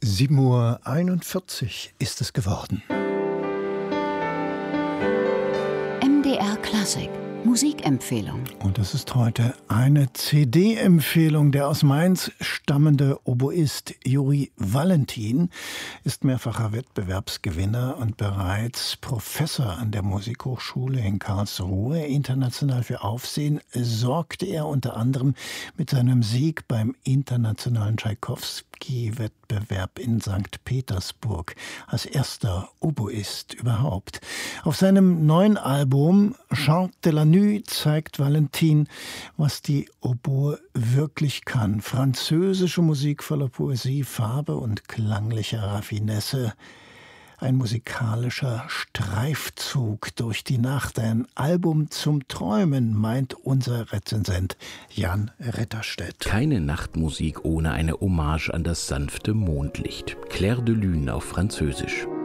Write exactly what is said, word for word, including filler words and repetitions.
sieben Uhr einundvierzig ist es geworden. M D R Klassik Musikempfehlung. Und das ist heute eine C D-Empfehlung. Der aus Mainz stammende Oboist Juri Valentin ist mehrfacher Wettbewerbsgewinner und bereits Professor an der Musikhochschule in Karlsruhe. International für Aufsehen sorgte er unter anderem mit seinem Sieg beim internationalen Tschaikowski-Wettbewerb in Sankt Petersburg als erster Oboist überhaupt. Auf seinem neuen Album Chant de la Nuit zeigt Valentin, was die Oboe wirklich kann. Französische Musik voller Poesie, Farbe und klanglicher Raffinesse. Ein musikalischer Streifzug durch die Nacht. Ein Album zum Träumen, meint unser Rezensent Jan Ritterstedt. Keine Nachtmusik ohne eine Hommage an das sanfte Mondlicht. Clair de Lune auf Französisch.